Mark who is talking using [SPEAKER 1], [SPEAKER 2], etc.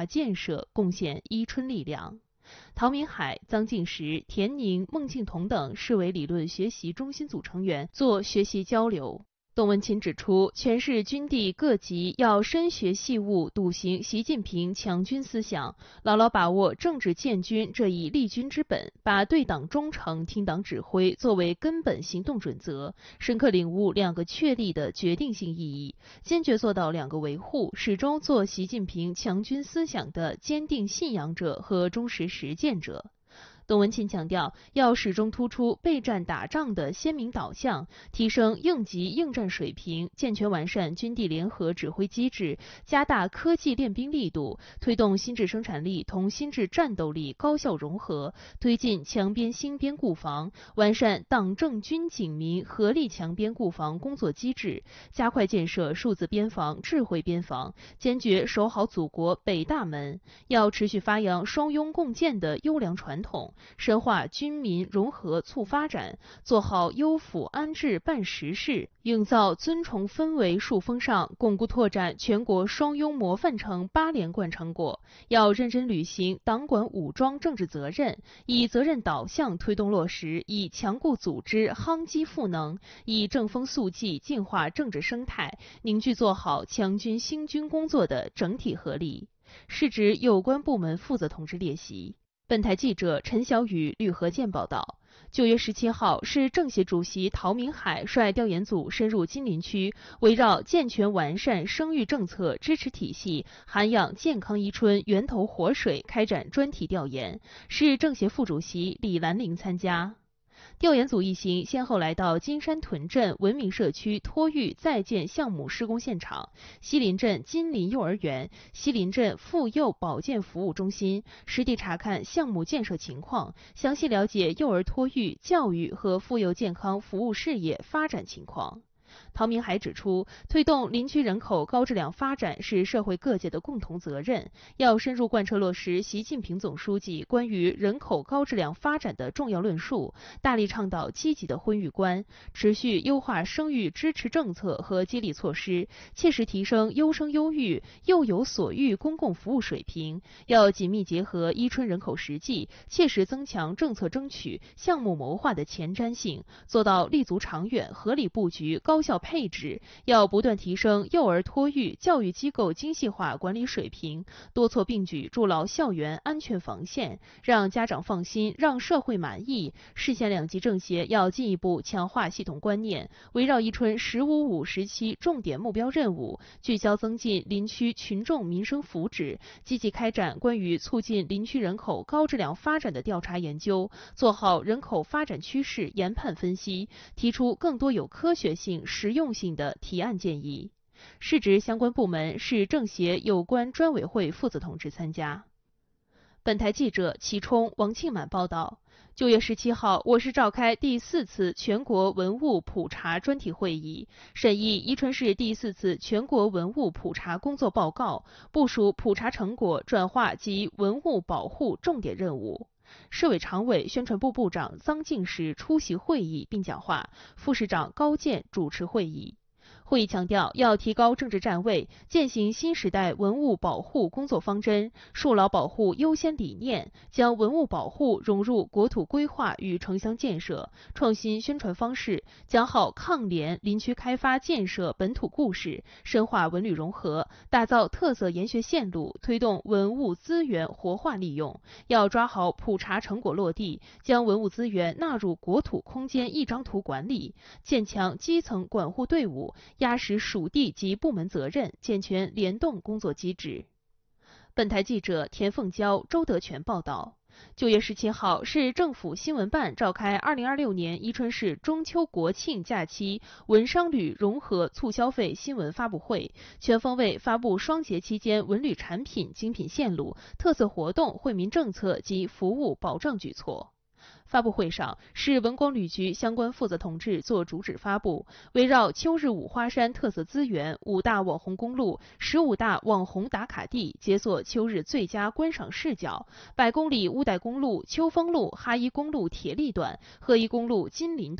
[SPEAKER 1] 化建设贡献伊春力量。陶明海、臧敬实、田宁、孟庆彤等市委理论学习中心组成员做学习交流。董文琴指出，全市军地各级要深学细悟，笃行习近平强军思想，牢牢把握政治建军这一立军之本，把对党忠诚、听党指挥作为根本行动准则，深刻领悟两个确立的决定性意义，坚决做到两个维护，始终做习近平强军思想的坚定信仰者和忠实实践者。董文琴强调，要始终突出备战打仗的鲜明导向，提升应急应战水平，健全完善军地联合指挥机制，加大科技练兵力度，推动新质生产力同新质战斗力高效融合，推进强边兴边固防，完善党政军警民合力强边固防工作机制，加快建设数字边防、智慧边防，坚决守好祖国北大门。要持续发扬双拥共建的优良传统，深化军民融合促发展，做好优抚安置办实事，营造尊崇氛围树峰上，巩固拓展全国双拥模范城8连冠成果。要认真履行党管武装政治责任，以责任导向推动落实，以强固组织夯基赋能，以正风肃纪净化政治生态，凝聚做好强军兴军工作的整体合力。是指有关部门负责同志列席。本台记者陈晓宇、吕和建报道。9月17号，市政协主席陶明海率调研组深入金陵区，围绕健全完善生育政策支持体系，涵养健康伊春源头活水开展专题调研。市政协副主席李兰玲参加。调研组一行先后来到金山屯镇文明社区托育在建项目施工现场、西林镇金林幼儿园、西林镇妇幼保健服务中心，实地查看项目建设情况，详细了解幼儿托育、教育和妇幼健康服务事业发展情况。陶明海指出，推动林区人口高质量发展是社会各界的共同责任，要深入贯彻落实习近平总书记关于人口高质量发展的重要论述，大力倡导积极的婚育观，持续优化生育支持政策和激励措施，切实提升优生优育、幼有所育公共服务水平。要紧密结合伊春人口实际，切实增强政策争取、项目谋划的前瞻性，做到立足长远、合理布局、高效配置。要不断提升幼儿托育教育机构精细化管理水平，多措并举筑牢校园安全防线，让家长放心，让社会满意。市县两级政协要进一步强化系统观念，围绕伊春“15-5”时期重点目标任务，聚焦增进林区群众民生福祉，积极开展关于促进林区人口高质量发展的调查研究，做好人口发展趋势研判分析，提出更多有科学性、实用性的提案建议。市直相关部门、市政协有关专委会负责同志参加。本台记者齐冲、王庆满报道。9月17号，我市召开第4次全国文物普查专题会议，审议宜春市第4次全国文物普查工作报告，部署普查成果转化及文物保护重点任务。市委常委、宣传部部长臧敬实出席会议并讲话，副市长高健主持会议。会议强调，要提高政治站位，践行新时代文物保护工作方针，树牢保护优先理念，将文物保护融入国土规划与城乡建设，创新宣传方式，讲好抗联林区开发建设本土故事，深化文旅融合，打造特色研学线路，推动文物资源活化利用。要抓好普查成果落地，将文物资源纳入国土空间一张图管理，建强基层管护队伍，压实属地及部门责任，健全联动工作机制。本台记者田凤娇、周德全报道。9月17号，市政府新闻办召开2026年宜春市中秋国庆假期文商旅融合促消费新闻发布会，全方位发布双节期间文旅产品、精品线路、特色活动、惠民政策及服务保障举措。发布会上，市文广旅局相关负责同志作主旨发布，围绕秋日五花山特色资源、5大网红公路、15大网红打卡地，解锁秋日最佳观赏视角，100公里乌代公路、秋风路、哈一公路铁力段、鹤一公路金林段